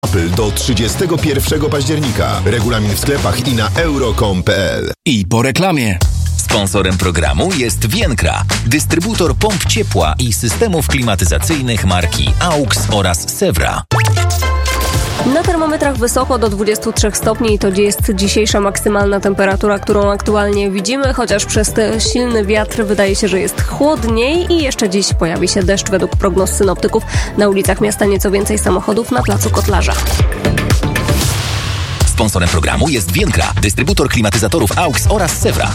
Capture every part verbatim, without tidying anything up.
Apple do trzydziestego pierwszego października. Regulamin w sklepach i na euro kropka com kropka p l. I po reklamie. Sponsorem programu jest Vienkra, dystrybutor pomp ciepła i systemów klimatyzacyjnych marki AUX oraz Sewra. Na termometrach wysoko do dwudziestu trzech stopni i to jest dzisiejsza maksymalna temperatura, którą aktualnie widzimy, chociaż przez ten silny wiatr wydaje się, że jest chłodniej i jeszcze dziś pojawi się deszcz według prognoz synoptyków. Na ulicach miasta nieco więcej samochodów na placu Kotlarza. Sponsorem programu jest Vienkra, dystrybutor klimatyzatorów AUX oraz Sewra.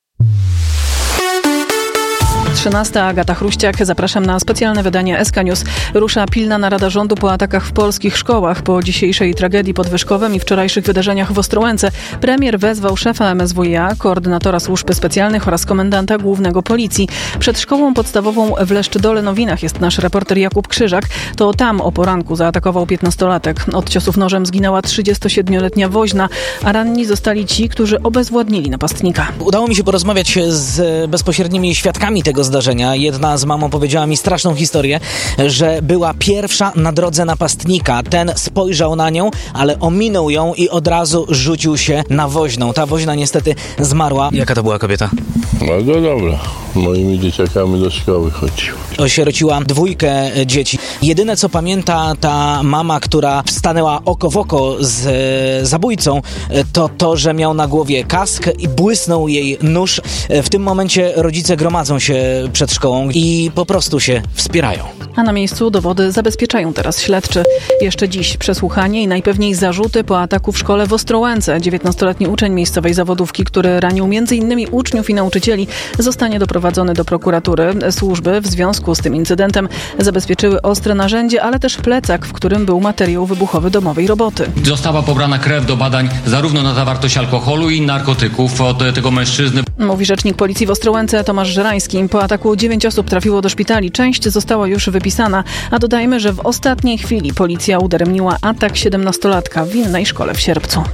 trzynasta. Agata Chruściak. Zapraszam na specjalne wydanie S K News. Rusza pilna narada rządu po atakach w polskich szkołach. Po dzisiejszej tragedii pod Wyszkowem i wczorajszych wydarzeniach w Ostrołęce premier wezwał szefa M S W i A, koordynatora służb specjalnych oraz komendanta głównego policji. Przed szkołą podstawową w Leszczydole-Nowinach jest nasz reporter Jakub Krzyżak. To tam o poranku zaatakował piętnastolatek. Od ciosów nożem zginęła trzydziestosiedmioletnia woźna, a ranni zostali ci, którzy obezwładnili napastnika. Udało mi się porozmawiać z bezpośrednimi świadkami tego zdarzenia. Jedna z mamą powiedziała mi straszną historię, że była pierwsza na drodze napastnika. Ten spojrzał na nią, ale ominął ją i od razu rzucił się na woźną. Ta woźna niestety zmarła. Jaka to była kobieta? Bardzo dobra. Moimi dzieciakami do szkoły chodziła. Osierociła dwójkę dzieci. Jedyne co pamięta ta mama, która stanęła oko w oko z zabójcą, to to, że miał na głowie kask i błysnął jej nóż. W tym momencie rodzice gromadzą się przed szkołą i po prostu się wspierają. A na miejscu dowody zabezpieczają teraz śledczy. Jeszcze dziś przesłuchanie i najpewniej zarzuty po ataku w szkole w Ostrołęce. dziewiętnastoletni uczeń miejscowej zawodówki, który ranił między innymi uczniów i nauczycieli, zostanie doprowadzony do prokuratury. Służby w związku z tym incydentem zabezpieczyły ostre narzędzie, ale też plecak, w którym był materiał wybuchowy domowej roboty. Została pobrana krew do badań zarówno na zawartość alkoholu i narkotyków od tego mężczyzny. Mówi rzecznik policji w Ostrołęce Tomasz Żerański. Po ataku dziewięć osób trafiło do szpitali. Część została już wypisana, a dodajmy, że w ostatniej chwili policja udaremniła atak siedemnastolatka w innej szkole w Sierpcu.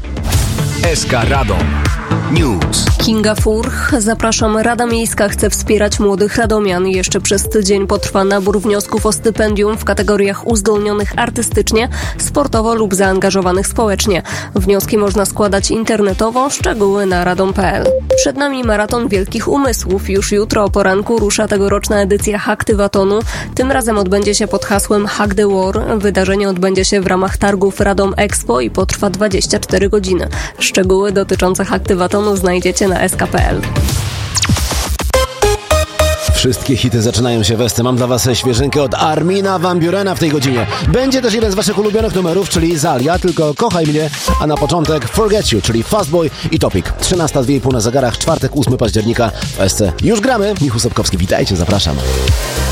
S K Radom News. Kinga Furch. Zapraszam. Rada Miejska chce wspierać młodych radomian. Jeszcze przez tydzień potrwa nabór wniosków o stypendium w kategoriach uzdolnionych artystycznie, sportowo lub zaangażowanych społecznie. Wnioski można składać internetowo. Szczegóły na radom kropka p l. Przed nami maraton wielkich umysłów. Już jutro o poranku rusza tegoroczna edycja Haktywatonu. Tym razem odbędzie się pod hasłem Hack the War. Wydarzenie odbędzie się w ramach targów Radom Expo i potrwa dwadzieścia cztery godziny. Szczegóły dotyczące Haktywatonu znajdziecie na s k kropka p l. Wszystkie hity zaczynają się w Esce. Mam dla was świeżynkę od Armina van Burena w tej godzinie. Będzie też jeden z waszych ulubionych numerów, czyli Zalia, tylko Kochaj mnie, a na początek Forget You, czyli Fastboy i Topic. trzynasta, dwie i pół na zegarach, czwartek, ósmego października w Esce. Już gramy. Michał Sobkowski, witajcie, zapraszam.